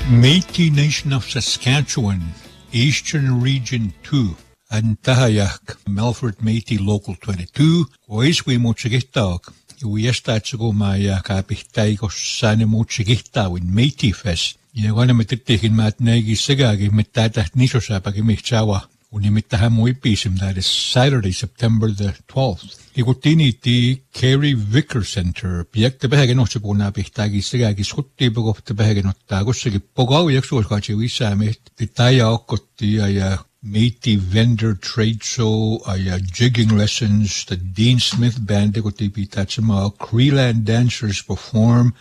Métis Nation of Saskatchewan, Eastern Region 2, Antahayak, Melfort Métis Local 22, Oiswi Mochigitag, Uiestachigo Maya Kapihtaigos Sani Mochigita in Métis Fest. Yagana Metikin Matnegi Sigagi Metata Nishosapaki Michawa, Unimitahamui Pisim, that is Saturday, September the 12th. Igutini the Kerry Vicar Center, Piak the Baganochibuna Pihtagi Sigagi Skuti Bog of the Baganotagosigi Pogo Yaxuachi Wisami, the Tayakoti, Métis vendor trade show, jigging lessons, the Dean Smith Band, Igoti Tachama, Creeland dancers perform.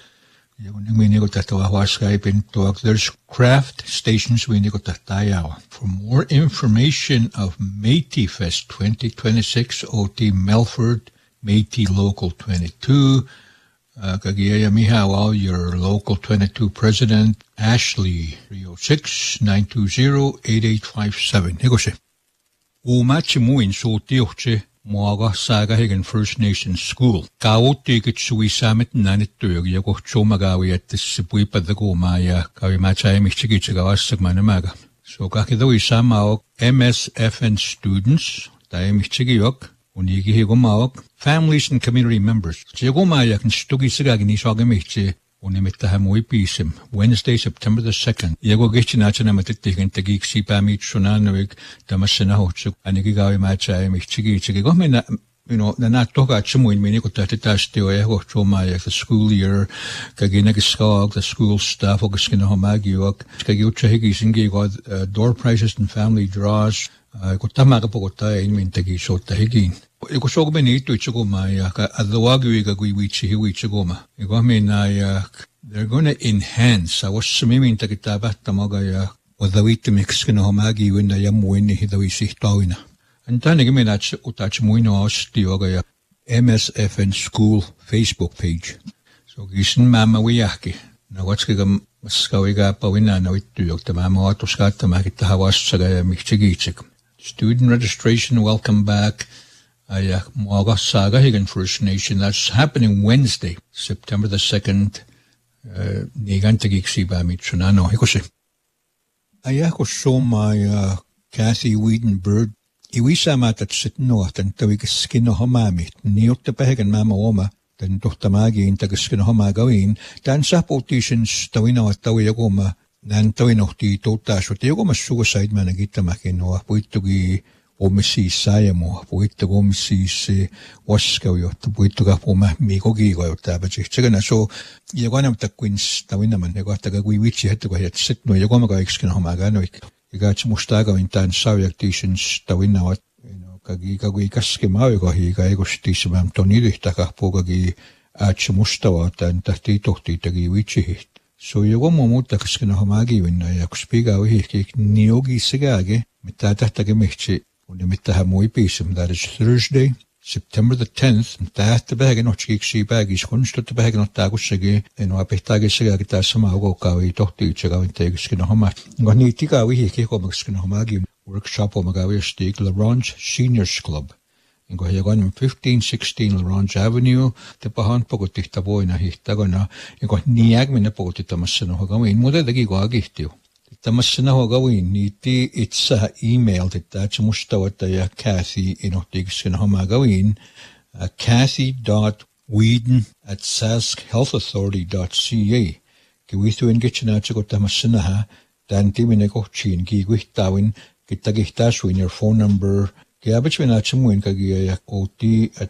There's craft stations. For more information of Métis Fest 2026, OT Melfort, Métis Local 22, Kagiyaya Mihawal, your Local 22 President, Ashley, 306-920-8857. Higoshe. Umachimuin so tioche. Moaga Saga Hagen First Nations School. Kaoti Gitsui Summit Nanitug, Yago Chomagawi at the Sipuipa the Gomaya, Kawimacha Michigawas Manamaga. So Kakido is somehow MSFN students, Michigiok, Unigi Higomaok, families and community members. Jagomaya can Stugi Sagani Sagamichi. Unimitahamui Pisim, Wednesday, September the 2nd. Yago Gichinachana Matikin Tagik Sipami Chunanoik, Damasanahochuk, and Nigawi Macha, Michigi, Chigomina, the Natoka Chimu in Minikotatitash, the school year, Kaginagiskog, the school staff, Ogaskinohomagiok, Kagucha Higgisingi got door prizes and family draws, Kotamagapota in Mintagi Shota Higin. Ikosog benito ichigoma adawagi gagwiwichi hiwichigoma. They're going to enhance. I was swimming takitaba tamaga wadawiti mixkino homagi winda yamuini hidawisi tawina. And tani giminach utach muino ostioga MSFN School Facebook page. So gisin mama wiyaki. Na what's gigam skawiga pawina na wituyok the mama watoskata makita hawasaga michigichik. Student registration, welcome back. Moaga Saga Hagen First Nation. That's happening Wednesday, September the 2nd. Nigantagiksi Bami Chunano. Hikoshi. Ayako show my Kathy Wiedenberg. Iwisa matat sit north and Tawigaskino Homami. Niot the Pagan Mama Oma. Then Tohtamagi in Tagaskino Homagawin. Dan Sapotitions Tawino at Tawiyagoma. Nan Tawinohti Totash. What Yagoma suicide managita Makino. Puitugi. Omisi Sayamo, Puito Gomisis, Waskayo, Puituga Poma, Migogi, Tabachi, Chigana. So, Yaganam the Queens, Tawinaman, they got the Gawichi had to go ahead, sit no Yagomaga Exkin Homaganoik. You got Mustaga in Tan Saviak Tishans, Tawina, Kagigagi Kaskimago, he Gagos Tisam, Tonidi, Taka Pogagi, Achimustawa, and Tatito Titagi Wichi. So Yagomo Mutakskin Homagi, when I expiga, he Niogi Sigage, Mitata Tagamichi. That is Thursday, September the 10th, and that the bag and not cheek baggies, constant the bag not tagosigi, and Wapetagisiagita Samago Kawi, Toti, Chagawi, Tagiskinahoma. Ganitika, we kick on Skinahomagi workshop on Magawi Stick, LaRange Seniors Club. In Goyagon 1516 LaRange Avenue, the Pahan Pogotita boy in a Hitagona, and got Niagmina Pogotita Masanohogami, in Mother the Gigagitio. Tamasinahogawi niti itsa email titach mustawataya Kathy inotigskinahomagawin Kathy.Whedon@saskhealthauthority.ca Kiwithu ingichinachiko tamasinaha dantiminekochin kigwihtawin kitagihtaswin your phone number kiabachwinachamuin kagiya OT at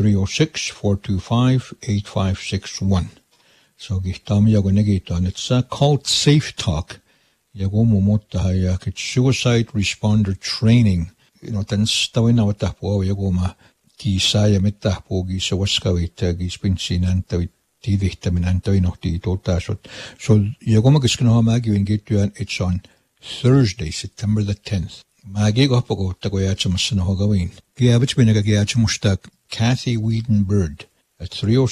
306-425-8561. So gihtami yagonegiton. It's called Safe Talk. Yagomo Motahayak, it's suicide responder training. Tan Stawina Tapo, Yagoma, Kisaya Metapogi, Sawaskawita, Gispinsinanta, Tivitaminanta, Totasot. So Yagoma Giskinohamagi and get you, and it's on Thursday, September the 10th. Magi Gopogo, Tagoyachamasanahogawin. Giavich Benagagiachamustak, Kathy Wiedenberg at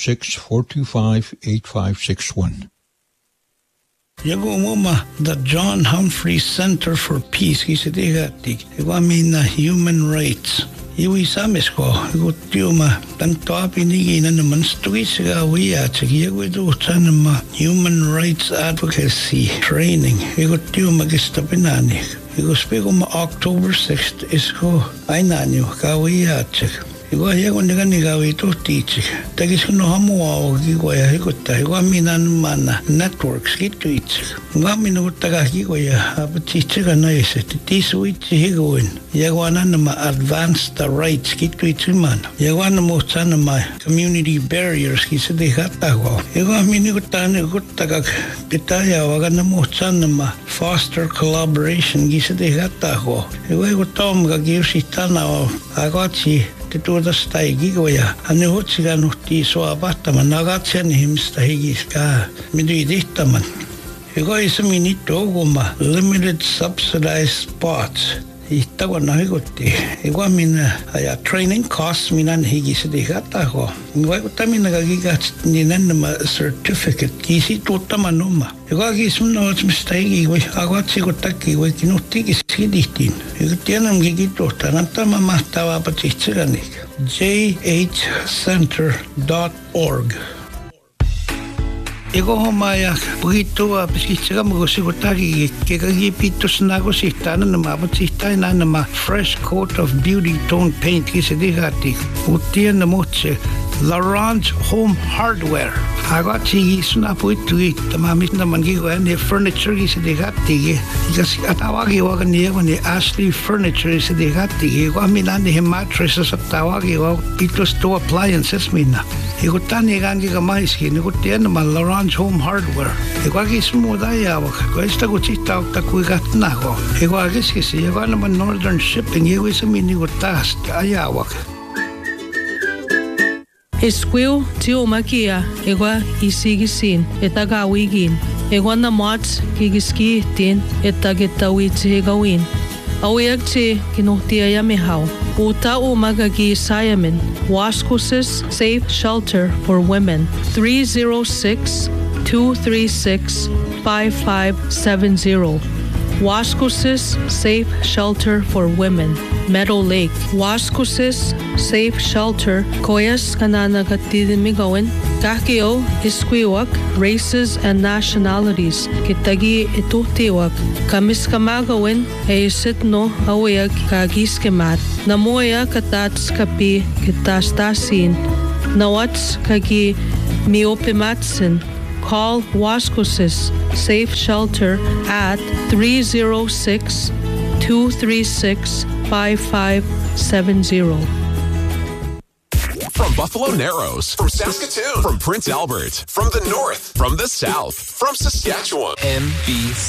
306-425-8561. Yagomoma, the John Humphrey Center for Peace, Human Rights. Iwi samesko, tiuma tanto pinigi na naman stuisiga wiya tsigi do tanama human rights advocacy training. Tiuma gistapinani. Spego ma October 6th isko ainanyo kawiya tsig. Hego nigawi to teach. Tagis no hamuao gigoya higota. Minan mana networks gitu itch. Gamino taga gigoya apatichiga nice. Tisuit higoin. Yaguana ma advance the rights gitu itch man. Yaguana mo ma community barriers kisa de hatago. Yaguamini gutane gutaga pitaya wagana mo ma foster collaboration kisa de hatago. Yaguatom gagirsi tana agachi tuoda staigi goja. Hän hutsigan uhti soa pahtaman nagatsen himsta higiska midui dihtaman. Hikoisa minittu oguma limited subsidized spots. Ihtavana hikotti. Hikoa minä ja training costs minän higisedi hatako. Vaikuttaa minä gigat niin enemmä certificate kisi tuottaman oma. Hikoa kismuna otsmista higi voi agatsi kotakki voi kinuttikin sidihtiin. Hikotti enemmänkin kituhtaan antama mahtavaa patsihtsiranik. jhcenter.org. Ego homma ja puhittua piskitsega mugosigutagi kekagi pitusnago sihtana nama patsihtaina nama fresh coat of beauty tone paint kisedigati utien namutse Laurent Home Hardware. Agati suna puitui tamamit naman gigoan furniture kisedigati ikas atawagi wagani wani Ashley Furniture kisedigati guaminani mattresses atawagi wa pitus to appliances minna. Ikutani gangi kamaiski nikutien naman Laurent Home Hardware. Ikuagi smudayawak. Kuesta kuchita ta kuigatnago. Ikuagiskisi ikuan naman Northern Shipping ikuisa minigutas ayawak. Esquil tio makia igual isigisin etagawigin igual na mats gigiskitin etagitawitihigawin awiyagti kinuhtiya mihaw uta umagagi sayamin Waskusis Safe Shelter for Women 306-236-5570 Waskusis Safe Shelter for Women Meadow Lake Waskusis Safe Shelter koyas kanana katidimigawin kakio isquiwak races and nationalities kitagi ituhtiwak kamiskamagawin sitno awiyag kagiskemat namoya katats kapi kitastasin nawats kagi miopimatsin. Call Waskusis Safe Shelter at 306-236-5570. From Buffalo Narrows, from Saskatoon, from Prince Albert, from the north, from the south, from Saskatchewan. NBC.